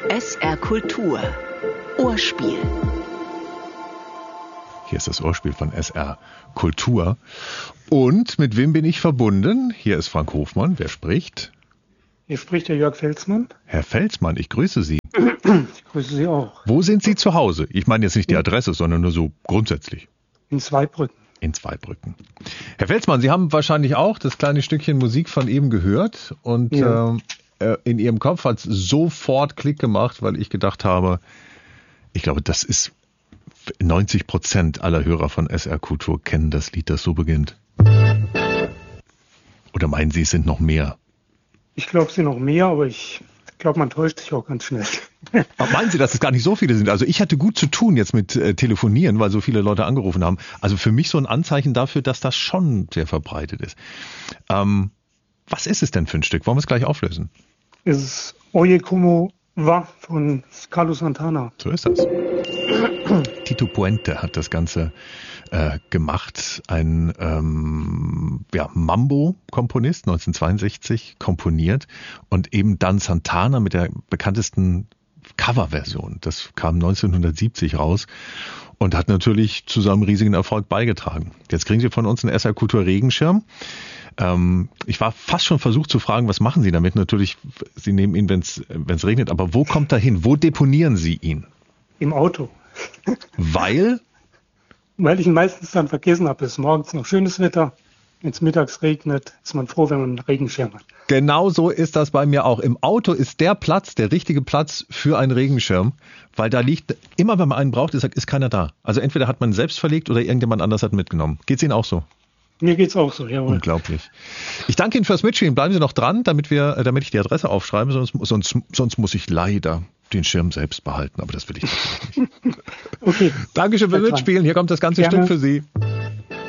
SR Kultur. Ohrspiel. Hier ist das Ohrspiel von SR Kultur. Und mit wem bin ich verbunden? Hier ist Frank Hofmann. Wer spricht? Hier spricht der Jörg Felsmann. Herr Felsmann, ich grüße Sie. Ich grüße Sie auch. Wo sind Sie zu Hause? Ich meine jetzt nicht die Adresse, sondern nur so grundsätzlich. In Zweibrücken. In Zweibrücken. Herr Felsmann, Sie haben wahrscheinlich auch das kleine Stückchen Musik von eben gehört und Ja. In Ihrem Kopf hat es sofort Klick gemacht, weil ich gedacht habe, ich glaube, das ist 90% aller Hörer von SR Kultur kennen das Lied, das so beginnt. Oder meinen Sie, es sind noch mehr? Ich glaube, es sind noch mehr, aber ich glaube, man täuscht sich auch ganz schnell. Aber meinen Sie, dass es gar nicht so viele sind? Also ich hatte gut zu tun jetzt mit Telefonieren, weil so viele Leute angerufen haben. Also für mich so ein Anzeichen dafür, dass das schon sehr verbreitet ist. Was ist es denn für ein Stück? Wollen wir es gleich auflösen? Es ist Oye Como Va von Carlos Santana. So ist das. Tito Puente hat das Ganze gemacht, ein Mambo-Komponist, 1962 komponiert und eben dann Santana mit der bekanntesten Coverversion. Das kam 1970 raus und hat natürlich zu seinem riesigen Erfolg beigetragen. Jetzt kriegen Sie von uns einen SR Kultur Regenschirm. Ich war fast schon versucht zu fragen, was machen Sie damit? Natürlich, Sie nehmen ihn, wenn es regnet, aber wo kommt er hin? Wo deponieren Sie ihn? Im Auto. Weil Weil ich ihn meistens dann vergessen habe. Es ist morgens noch schönes Wetter. Wenn es mittags regnet, ist man froh, wenn man einen Regenschirm hat. genau so ist das bei mir auch. Im Auto ist der richtige Platz für einen Regenschirm, weil da liegt, immer wenn man einen braucht, ist keiner da. Also entweder hat man selbst verlegt oder irgendjemand anders hat mitgenommen. Geht's Ihnen auch so? Mir geht's auch so, jawohl. Unglaublich. Ich danke Ihnen fürs Mitspielen. Bleiben Sie noch dran, damit ich die Adresse aufschreibe, sonst muss ich leider den Schirm selbst behalten, aber das will ich natürlich nicht. Okay. Dankeschön fürs Mitspielen. Hier kommt das ganze Gerne. Stück für Sie.